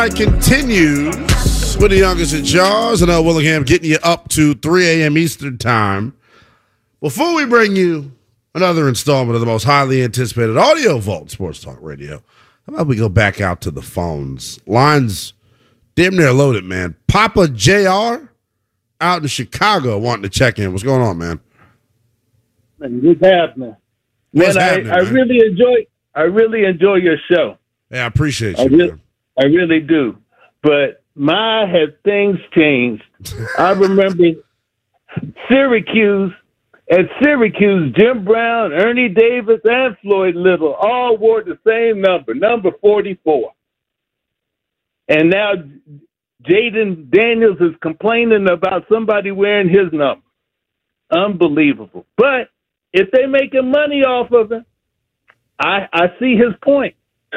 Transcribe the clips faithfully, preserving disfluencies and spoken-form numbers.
Continues with the youngest at Jaws and L. Willingham getting you up to three a.m. Eastern Time. Before we bring you another installment of the most highly anticipated Audio Vault Sports Talk Radio, how about we go back out to the phones? Lines damn near loaded, man. Papa J R out in Chicago wanting to check in. What's going on, man? What's happening? What's man, happening, I, I man? really enjoy I really enjoy your show. Yeah, I appreciate you, I really, man. I really do. But my have things changed. I remember Syracuse. At Syracuse, Jim Brown, Ernie Davis, and Floyd Little all wore the same number, number forty-four. And now Jaden Daniels is complaining about somebody wearing his number. Unbelievable. But if they're making money off of it, I, I see his point.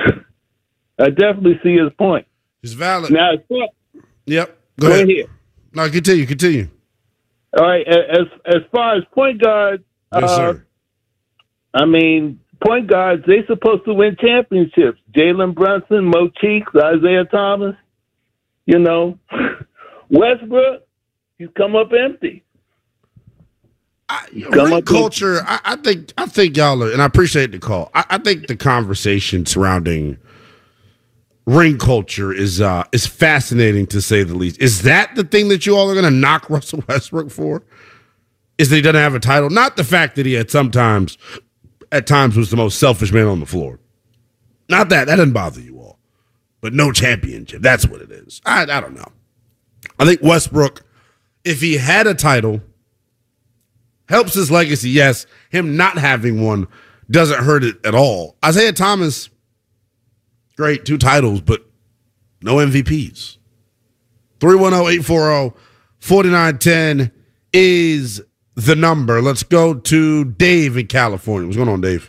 I definitely see his point. It's valid. Now, as far, Yep. Go, go ahead. ahead. No, continue, continue. All right. As as far as point guards, Yes, uh, sir. I mean, point guards, they supposed to win championships. Jalen Brunson, Mo Cheeks, Isaiah Thomas. You know, Westbrook, he's come up empty. I, Come ring up with- culture. I, I think. I think y'all are, and I appreciate the call. I, I think the conversation surrounding ring culture is uh, is fascinating to say the least. Is that the thing that you all are going to knock Russell Westbrook for? Is that he doesn't have a title? Not the fact that he had sometimes, at times, was the most selfish man on the floor. Not that. That doesn't bother you all. But no championship. That's what it is. I, I don't know. I think Westbrook, if he had a title, helps his legacy. Yes, him not having one doesn't hurt it at all. Isaiah Thomas, great, two titles, but no M V Ps. three one zero, eight four zero, four nine one zero is the number. Let's go to Dave in California. What's going on, Dave?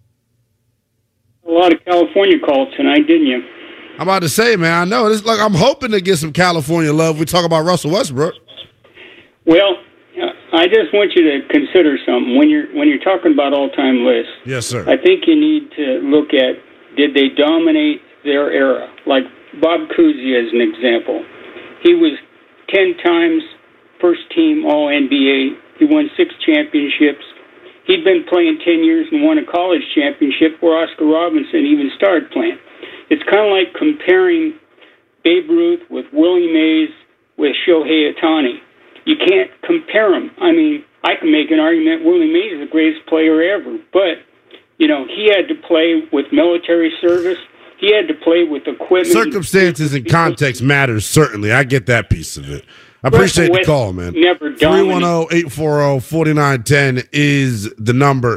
A lot of California calls tonight, didn't you? I'm about to say, man, I know. It's like I'm hoping to get some California love. We talk about Russell Westbrook. Well, I just want you to consider something when you're when you're talking about all-time lists. Yes, sir. I think you need to look at, did they dominate their era? Like Bob Cousy as an example. He was ten times first team All N B A. He won six championships. He'd been playing ten years and won a college championship where Oscar Robertson even started playing. It's kind of like comparing Babe Ruth with Willie Mays with Shohei Ohtani. You can't compare them. I mean, I can make an argument Willie Mays is the greatest player ever, but, you know, he had to play with military service. He had to play with equipment. Circumstances and context matters, certainly. I get that piece of it. I appreciate the call, man. Never three one zero, eight four zero, four nine one zero is the number.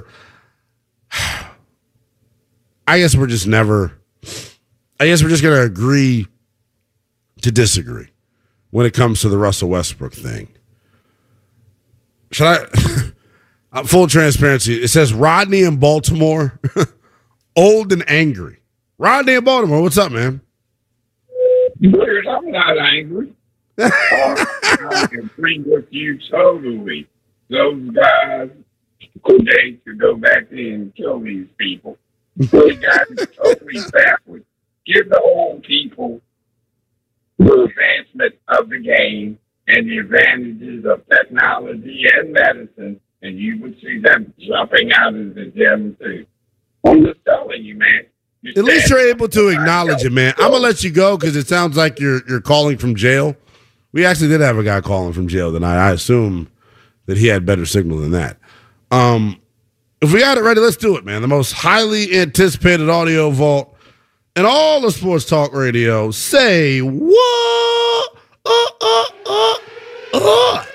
I guess we're just never, I guess we're just going to agree to disagree when it comes to the Russell Westbrook thing. Should I, uh, full transparency, it says Rodney in Baltimore, old and angry. Rodney in Baltimore, what's up, man? Weird, I'm not angry. uh, I agree with you totally. Those guys, they should go back there and kill these people. Those guys are totally backwards. Give the old people the advancement of the game and the advantages of technology and medicine, and you would see them jumping out of the gym too. I'm just telling you, man. At least you're able to acknowledge it, man. I'm gonna let you go because it sounds like you're you're calling from jail. We actually did have a guy calling from jail tonight. I assume that he had better signal than that. Um, if we got it ready, let's do it, man. The most highly anticipated audio vault in all of sports talk radio. Say what? Uh, uh, uh, what?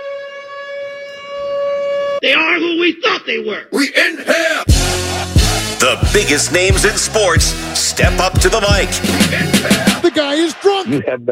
They are who we thought they were. We in here. The biggest names in sports step up to the mic. The guy is drunk.